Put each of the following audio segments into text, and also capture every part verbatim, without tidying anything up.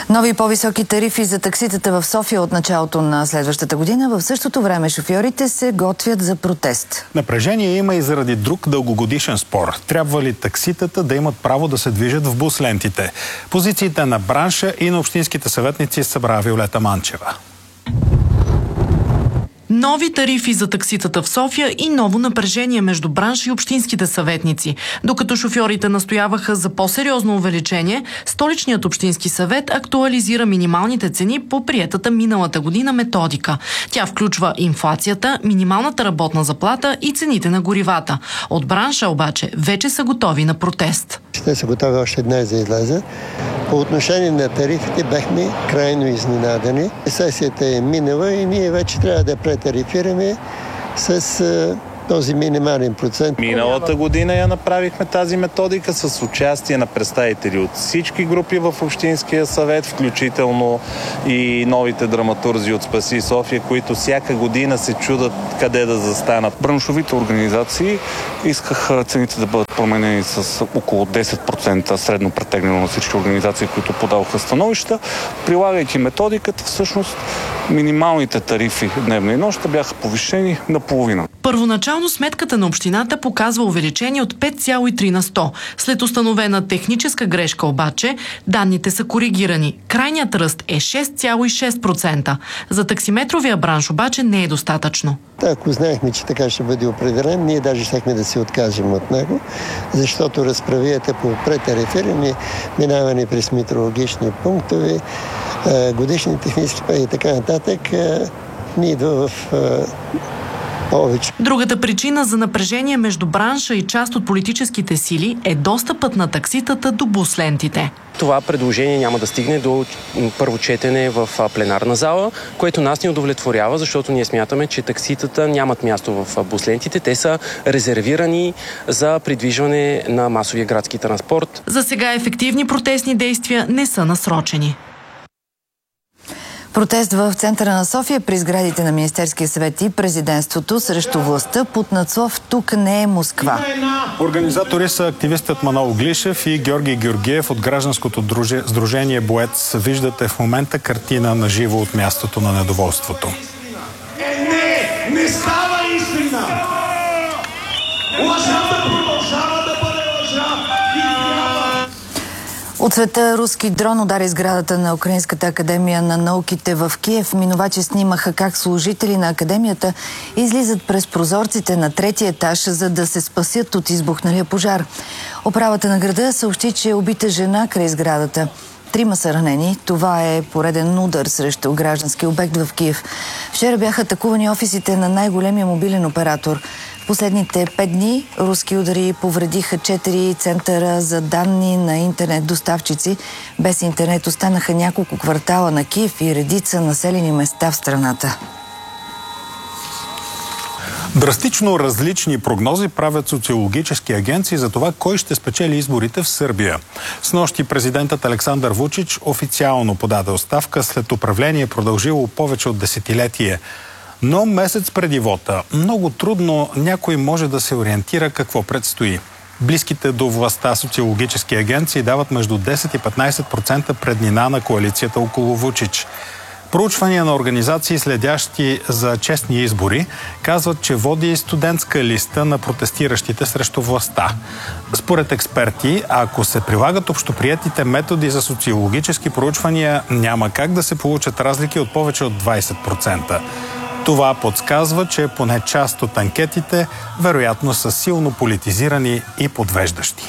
Нови по-високи тарифи за такситата в София от началото на следващата година. В същото време шофьорите се готвят за протест. Напрежение има и заради друг дългогодишен спор. Трябва ли такситата да имат право да се движат в бус лентите? Позициите на бранша и на общинските съветници събра Виолета Манчева. Нови тарифи за такситата в София и ново напрежение между бранш и общинските съветници. Докато шофьорите настояваха за по-сериозно увеличение, столичният общински съвет актуализира минималните цени по приетата миналата година методика. Тя включва инфлацията, минималната работна заплата и цените на горивата. От бранша обаче вече са готови на протест. Те са готови още днес да излязат. По отношение на тарифите бяхме крайно изненадани. Сесията е минала и ние вече трябва да претарифираме с този минимален процент. Миналата година я направихме тази методика с участие на представители от всички групи в Общинския съвет, включително и новите драматурзи от Спаси София, които всяка година се чудат къде да застанат. Браншовите организации искаха цените да бъдат променени с около десет процента средно претеглено на всички организации, които подаваха становища. Прилагайки методиката, всъщност минималните тарифи дневна и нощ бяха повишени на половина. Първоначално сметката на общината показва увеличение от пет цяло и три на сто. След установена техническа грешка обаче, данните са коригирани. Крайният ръст е шест цяло и шест процента. За таксиметровия бранш обаче не е достатъчно. Ако знаехме, че така ще бъде определен, ние даже щехме да се откажем от него, защото разправията по претарифиране, минаване през метрологични пунктове, годишни технически и така нататък, ни идва в повече. Другата причина за напрежение между бранша и част от политическите сили е достъпът на такситата до бус лентите. Това предложение няма да стигне до първо четене в пленарна зала, което нас ни удовлетворява, защото ние смятаме, че такситата нямат място в бус лентите. Те са резервирани за придвижване на масовия градски транспорт. За сега ефективни протестни действия не са насрочени. Протест в центъра на София при сградите на Министерския съвет и президентството срещу властта под надслов "Тук не е Москва". Организатори са активистът Манол Глишев и Георги Георгиев от гражданското сдружение Боец. Виждате в момента картина на живо от мястото на недоволството. Е, не! Не става истина! Лъжата продължава да бъде лъжа! От света руски дрон удари сградата на Украинската академия на науките в Киев. Минувачи снимаха как служители на академията излизат през прозорците на третия етаж, за да се спасят от избухналия пожар. Управата на града съобщи, че е убита жена край сградата. Трима са ранени. Това е пореден удар срещу граждански обект в Киев. Вчера бяха атакувани офисите на най-големия мобилен оператор. В последните пет дни руски удари повредиха четири центъра за данни на интернет доставчици. Без интернет останаха няколко квартала на Киев и редица населени места в страната. Драстично различни прогнози правят социологически агенции за това кой ще спечели изборите в Сърбия. Снощи президентът Александър Вучич официално подаде оставка след управление, продължило повече от десетилетие. Но месец преди вота много трудно някой може да се ориентира какво предстои. Близките до властта социологически агенции дават между десет и петнайсет процента преднина на коалицията около Вучич. Проучвания на организации, следящи за честни избори, казват, че води студентска листа на протестиращите срещу властта. Според експерти, ако се прилагат общоприетите методи за социологически проучвания, няма как да се получат разлики от повече от двайсет процента. Това подсказва, че поне част от анкетите вероятно са силно политизирани и подвеждащи.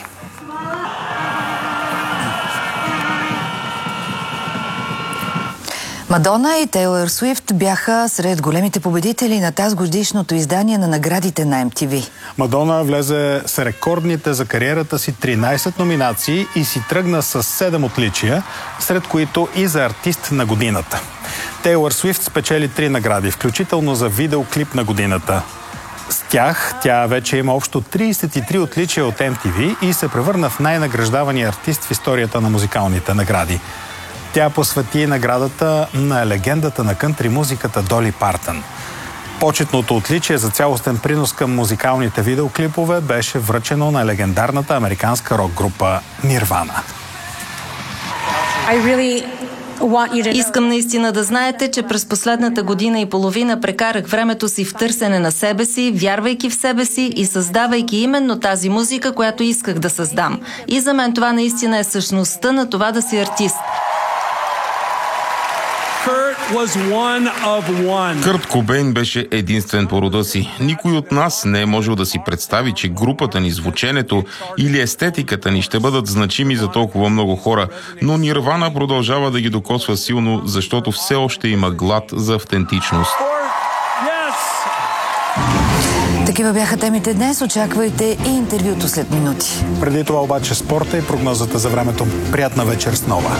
Мадона и Тейлор Суифт бяха сред големите победители на тазгодишното издание на наградите на Ем Ти Ви. Мадона влезе с рекордните за кариерата си тринайсет номинации и си тръгна с седем отличия, сред които и за артист на годината. Тейлор Суифт спечели три награди, включително за видеоклип на годината. С тях тя вече има общо трийсет и три отличия от Ем Ти Ви и се превърна в най-награждавания артист в историята на музикалните награди. Тя посвети наградата на легендата на кънтри музиката Доли Партън. Почетното отличие за цялостен принос към музикалните видеоклипове беше връчено на легендарната американска рок-група Нирвана. I really Искам наистина да знаете, че през последната година и половина прекарах времето си в търсене на себе си, вярвайки в себе си и създавайки именно тази музика, която исках да създам. И за мен това наистина е същността на това да си артист. Кърт Кобейн беше единствен по рода си. Никой от нас не е можел да си представи, че групата ни, звученето или естетиката ни ще бъдат значими за толкова много хора, но Нирвана продължава да ги докосва силно, защото все още има глад за автентичност. Такива бяха темите днес. Очаквайте и интервюто след минути. Преди това обаче спорта и прогнозата за времето. Приятна вечер с Нова.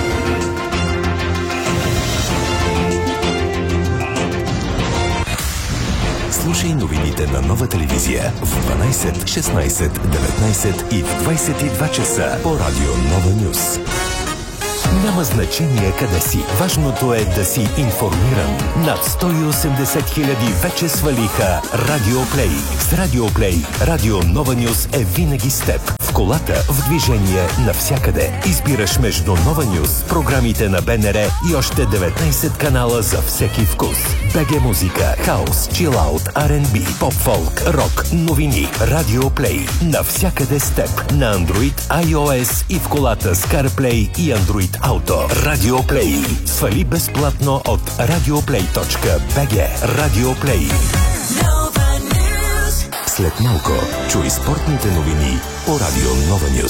Слушай новините на Нова телевизия в дванайсет, шестнайсет, деветнайсет и в двайсет и два часа по радио Нова Нюс. Няма значение къде си. Важното е да си информиран. Над сто и осемдесет хиляди вече свалиха Радиоплей. С Радиоплей Радио Нова Нюс е винаги с теб. В колата, в движение, навсякъде. Избираш между Нова Нюс, програмите на БНР и още деветнайсет канала за всеки вкус. БГ музика, хаус, чилаут, Ар енд Би, поп-фолк, рок, новини. Радиоплей. Навсякъде с теб. На Android, iOS и в колата с CarPlay и Android Auto. Радиоплей. Свали безплатно от радиоплей точка би джи. Радиоплей. След малко чуй спортните новини по радио Нова Нюс.